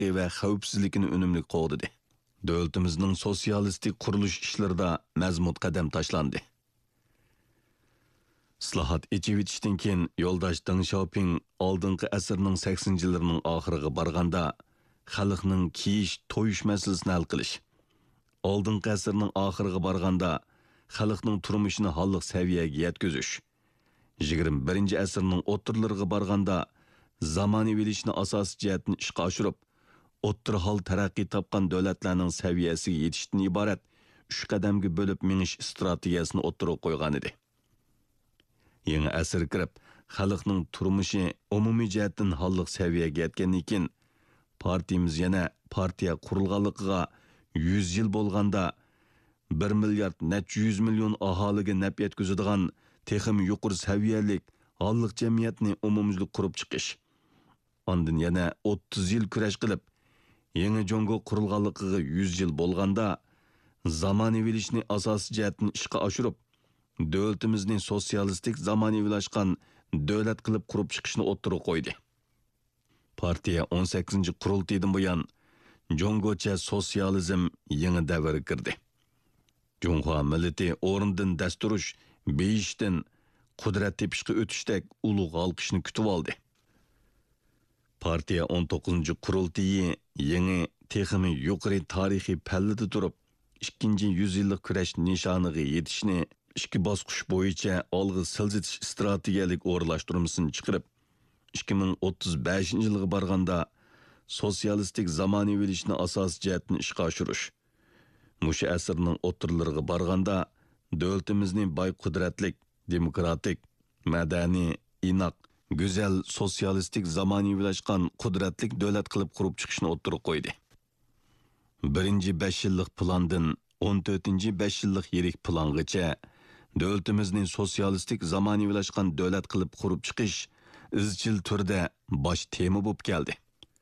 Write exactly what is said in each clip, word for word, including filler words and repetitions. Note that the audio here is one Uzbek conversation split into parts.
taraqqiy va xavfsizlikni unumli qo'g'didi. Davlatimizning sotsialistik qurilish ishlarida mazmut qadam tashlandi. Islohot echivitishdan keyin yo'ldosh Deng Xiaoping oldingi asrning saksoninchi yillarining oxiriga borganda xalqning kiyish, to'yish masalasini hal qilish, oldingi asrning oxiriga borganda xalqning turmushini holliq saviyaga yetkazish, yigirma birinchi asrning o'rtalariga borganda zamonaviylashni asosiy jihatni ishga oshirib, o'rta hol taraqqiy topgan davlatlarning saviyasiga yetishdan iborat uch qadamga bo'lib minish strategiyasini o'rtaga qo'ygan edi. Yangi asr kirib, xalqning turmushi umumiy jihatdan holliq saviyaga yetgandan keyin partiyamiz yana partiya qurilganligiga yuz yil bo'lganda bir milliard necha yuz million aholiga naf yetkazadigan texim yuqori saviyalik holliq jamiyatni umumiylik qurib chiqish. Ondan yana o'ttiz yil kurash qilib, yangi Jongo qurilganligiga yuz yil bo'lganda zamonaviylashni asosiy jihatdan ishga oshirib, davlatimizni sotsialistik zamonaviylashgan davlat qilib qurib chiqishni o'ttirib qo'ydi. Partiya o'n sakkizinchi qurultaydan buyon Jongocha sotsializm yangi davrga kirdi. Jongo millati o'rnidan dasturish, beyishdan qudrat tepishga o'tishdek ulug' olqishni kutib oldi. Partiya o'n to'qqizinchi qurultayi yangi texmi yuqori tarixiy pallada turib, ikkinchi yuz yillik kurash nishoniga yetishni ikki bosqich bo'yicha olg'i siljitish strategiyalik o'rlashtirmasini chiqarib, ikki ming o'ttiz beshinchi yilga borganda sotsialistik zamonaviylashni asos jihatni ishga oshirish, mushu asrning o'rtalariga borganda davlatimizning boy qudratlik, demokratik, madaniy, inoq, go'zal sotsialistik zamonaviylashgan qudratlik davlat qilib qurib chiqishni o'ttirib qo'ydi. Birinchi besh yillik plandan o'n to'rtinchi besh yillik yirik plangacha davlatimizning sotsialistik zamonaviylashgan davlat qilib qurib chiqish izchil turda bosh tema bo'lib keldi.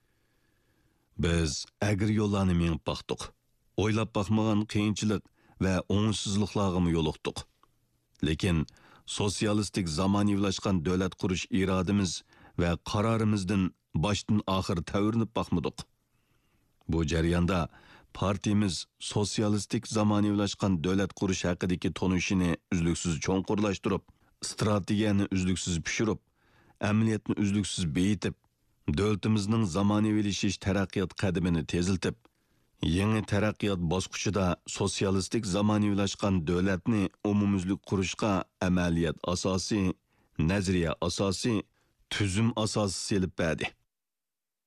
Biz agir yo'llarni menib baqdik. O'ylab baqmagan qiyinchilik va o'ngsizliklarga yo'liqdik. Lekin sotsialistik zamonaviylashgan davlat qurish irodamiz va qarorimizdan boshdan oxir tavrnib baqmadik. Bu jarayonda partiyamiz sotsialistik zamonaviylashgan davlat qurish haqidagi tonishini uzluksiz cho'nqurlashtirib, strategiyani uzluksiz pishirib, amaliyotni uzluksiz beyitib, davlatimizning zamonaviylashish taraqqiyot qadamini teziltib, yangi taraqqiyot bosqichida sotsialistik zamonaviylashgan davlatni umumiylik qurishga amaliyot asosi, nazariya asosi, tuzum asosi selib berdi.